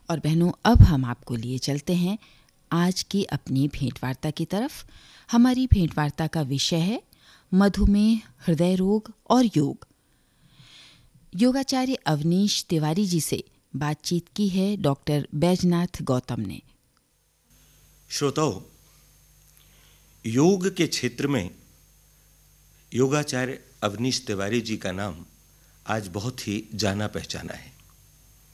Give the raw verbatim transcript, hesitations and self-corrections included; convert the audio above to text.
और बहनों, अब हम आपको लिए चलते हैं आज की अपनी भेंट वार्ता की तरफ। हमारी भेंट वार्ता का विषय है मधुमेह, हृदय रोग और योग। योगाचार्य अवनीश तिवारी जी से बातचीत की है डॉक्टर बैजनाथ गौतम ने। श्रोताओं, योग के क्षेत्र में योगाचार्य अवनीश तिवारी जी का नाम आज बहुत ही जाना पहचाना है।